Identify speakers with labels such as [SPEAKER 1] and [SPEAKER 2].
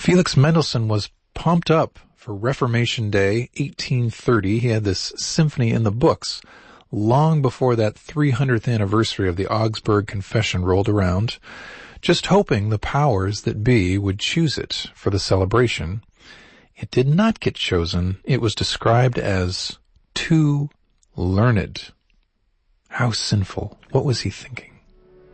[SPEAKER 1] Felix Mendelssohn was pumped up for Reformation Day, 1830. He had this symphony in the books long before that 300th anniversary of the Augsburg Confession rolled around, just hoping the powers that be would choose it for the celebration. It did not get chosen. It was described as too learned. How sinful. What was he thinking?